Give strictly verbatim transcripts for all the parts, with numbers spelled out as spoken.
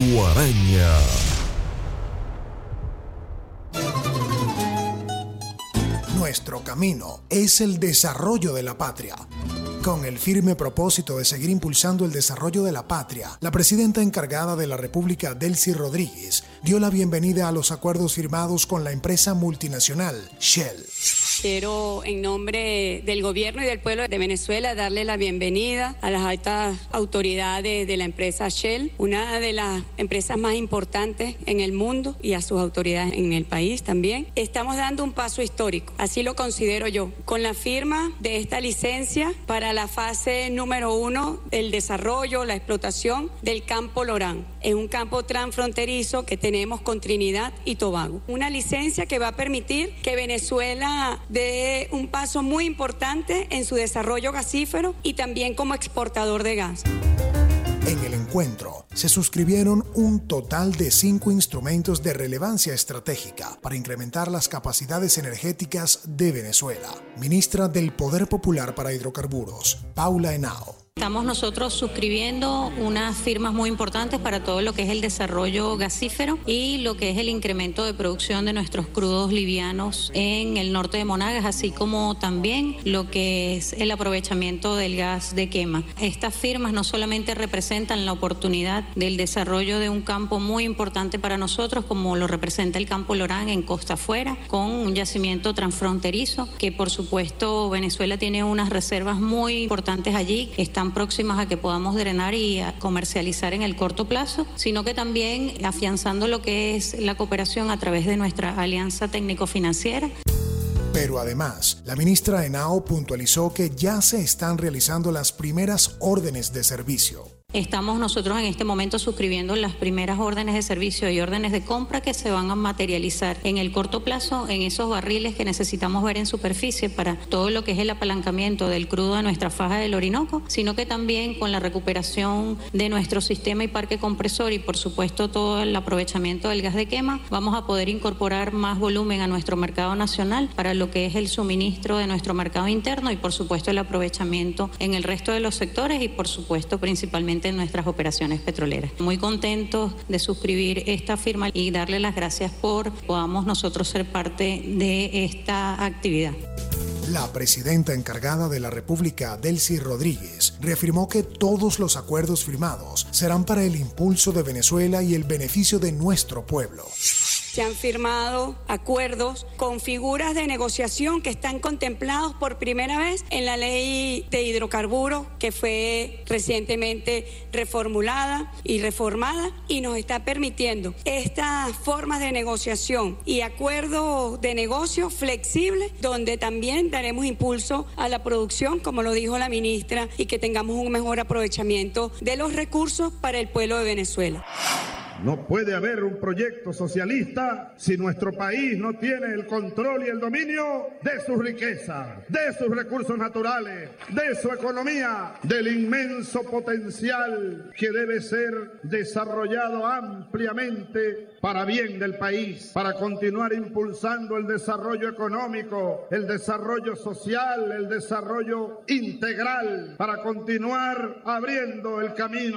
Guaraña. Nuestro camino es el desarrollo de la patria. Con el firme propósito de seguir impulsando el desarrollo de la patria, la presidenta encargada de la República, Delcy Rodríguez, dio la bienvenida a los acuerdos firmados con la empresa multinacional Shell. Quiero, en nombre del gobierno y del pueblo de Venezuela, darle la bienvenida a las altas autoridades de la empresa Shell, una de las empresas más importantes en el mundo, y a sus autoridades en el país también. Estamos dando un paso histórico, así lo considero yo, con la firma de esta licencia para la fase número uno del desarrollo, la explotación del campo Lorán. Es un campo transfronterizo que tenemos con Trinidad y Tobago. Una licencia que va a permitir que Venezuela dé un paso muy importante en su desarrollo gasífero y también como exportador de gas. En el encuentro se suscribieron un total de cinco instrumentos de relevancia estratégica para incrementar las capacidades energéticas de Venezuela. Ministra del Poder Popular para Hidrocarburos, Paula Henao. Estamos nosotros suscribiendo unas firmas muy importantes para todo lo que es el desarrollo gasífero y lo que es el incremento de producción de nuestros crudos livianos en el norte de Monagas, así como también lo que es el aprovechamiento del gas de quema. Estas firmas no solamente representan la oportunidad del desarrollo de un campo muy importante para nosotros, como lo representa el campo Lorán en Costa Afuera, con un yacimiento transfronterizo, que por supuesto Venezuela tiene unas reservas muy importantes allí, están próximas a que podamos drenar y a comercializar en el corto plazo, sino que también afianzando lo que es la cooperación a través de nuestra alianza técnico-financiera. Pero además, la ministra Henao puntualizó que ya se están realizando las primeras órdenes de servicio. Estamos nosotros en este momento suscribiendo las primeras órdenes de servicio y órdenes de compra que se van a materializar en el corto plazo en esos barriles que necesitamos ver en superficie para todo lo que es el apalancamiento del crudo de nuestra faja del Orinoco, sino que también con la recuperación de nuestro sistema y parque compresor y por supuesto todo el aprovechamiento del gas de quema, vamos a poder incorporar más volumen a nuestro mercado nacional para lo que es el suministro de nuestro mercado interno y por supuesto el aprovechamiento en el resto de los sectores y por supuesto principalmente en nuestras operaciones petroleras. Muy contentos de suscribir esta firma y darle las gracias por podamos nosotros ser parte de esta actividad. La presidenta encargada de la República, Delcy Rodríguez, reafirmó que todos los acuerdos firmados serán para el impulso de Venezuela y el beneficio de nuestro pueblo. Se han firmado acuerdos con figuras de negociación que están contemplados por primera vez en la ley de hidrocarburos que fue recientemente reformulada y reformada y nos está permitiendo estas formas de negociación y acuerdos de negocio flexibles donde también daremos impulso a la producción, como lo dijo la ministra, y que tengamos un mejor aprovechamiento de los recursos para el pueblo de Venezuela. No puede haber un proyecto socialista si nuestro país no tiene el control y el dominio de sus riquezas, de sus recursos naturales, de su economía, del inmenso potencial que debe ser desarrollado ampliamente para bien del país, para continuar impulsando el desarrollo económico, el desarrollo social, el desarrollo integral, para continuar abriendo el camino.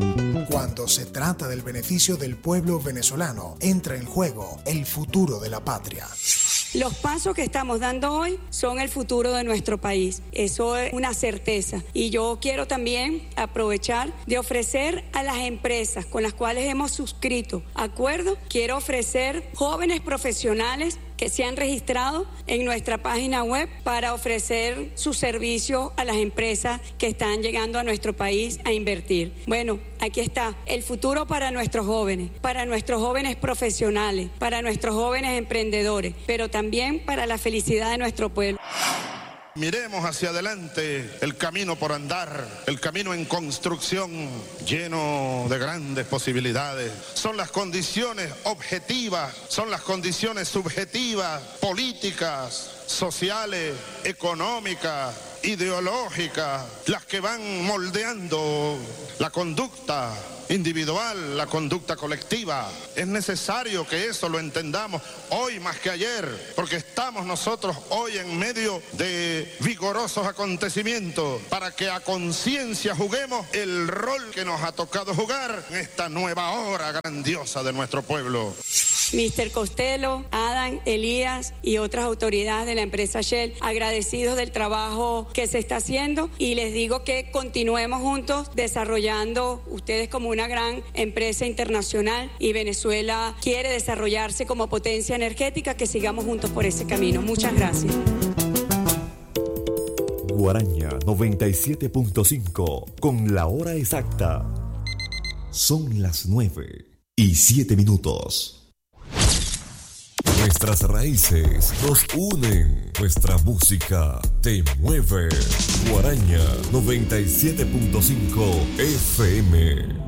Cuando se trata del beneficio del pueblo venezolano, entra en juego el futuro de la patria. Los pasos que estamos dando hoy son el futuro de nuestro país. Eso es una certeza. Y yo quiero también aprovechar de ofrecer a las empresas con las cuales hemos suscrito acuerdos, quiero ofrecer jóvenes profesionales que se han registrado en nuestra página web para ofrecer su servicio a las empresas que están llegando a nuestro país a invertir. Bueno, aquí está el futuro para nuestros jóvenes, para nuestros jóvenes profesionales, para nuestros jóvenes emprendedores, pero también para la felicidad de nuestro pueblo. Miremos hacia adelante, el camino por andar, el camino en construcción, lleno de grandes posibilidades. Son las condiciones objetivas, son las condiciones subjetivas, políticas, sociales, económicas, ideológicas, las que van moldeando la conducta individual, la conducta colectiva. Es necesario que eso lo entendamos hoy más que ayer, porque estamos nosotros hoy en medio de vigorosos acontecimientos para que a conciencia juguemos el rol que nos ha tocado jugar en esta nueva hora grandiosa de nuestro pueblo. mister Costello, Adam, Elías y otras autoridades de la empresa Shell, agradecidos del trabajo que se está haciendo, y les digo que continuemos juntos desarrollando, ustedes como una gran empresa internacional y Venezuela quiere desarrollarse como potencia energética, que sigamos juntos por ese camino. Muchas gracias. Guaraña noventa y siete punto cinco con la hora exacta. Son las nueve y siete minutos. Nuestras raíces nos unen, nuestra música te mueve. Guaraña noventa y siete punto cinco F M.